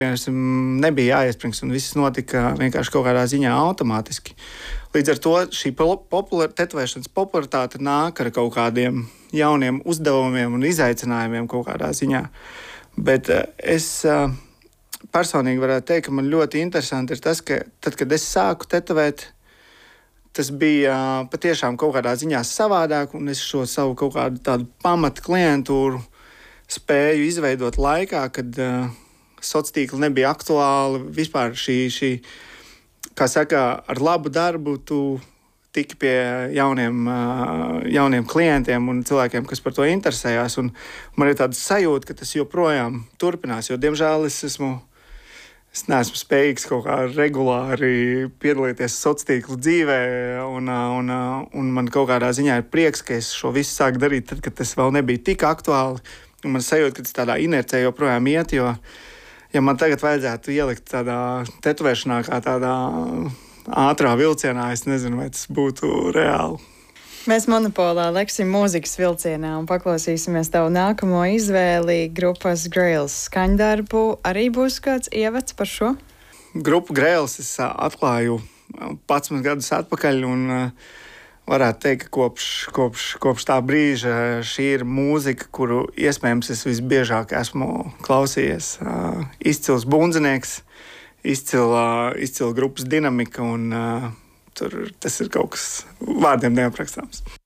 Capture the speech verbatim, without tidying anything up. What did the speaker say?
Nebija jāiesprings, un viss notika vienkārši kaut kādā ziņā automātiski. Līdz ar to šī populāra, tetovēšanas popularitāte nāk ar kaut kādiem jauniem uzdevumiem un izaicinājumiem kaut kādā ziņā. Bet es personīgi varētu teikt, ka man ļoti interesanti ir tas, ka tad, kad es sāku tetovēt, tas bija patiešām kaut kādā ziņā savādāk, un es šo savu kaut kādu tādu pamatu klientūru spēju izveidot laikā, kad uh, sociālā tīkla nebija aktuāla. Vispār šī, šī, kā saka, ar labu darbu tu tiki pie jauniem, uh, jauniem klientiem un cilvēkiem, kas par to interesējās. Un man ir tāda sajūta, ka tas joprojām turpinās, jo, diemžēl, es esmu Es neesmu spējīgs kaut kā regulāri piedalīties sociālā tīkla dzīvē, un, un, un man kaut kādā ziņā ir prieks, ka es šo visu sāku darīt, tad, kad tas vēl nebija tik aktuāli. Un man sajūta, ka tas tādā inercē joprojām iet, jo, ja man tagad vajadzētu ielikt tādā tetovēšanā kā tādā ātrā vilcienā, es nezinu, vai tas būtu reāli. Mēs monopolā leksim mūzikas vilcienā un paklausīsimies tavu nākamo izvēli grupas Grails skaņdarbu. Arī būs kāds ievads par šo? Grupu Grails es atklāju padsmit gadus atpakaļ, un varētu teikt, ka kopš, kopš, kopš tā brīža šī ir mūzika, kuru iespējams es visbiežāk esmu klausījies. Izcils bundzinieks, izcila, izcila grupas dinamika, un tur tas ir kaut kas vārdiem neaprakstāms.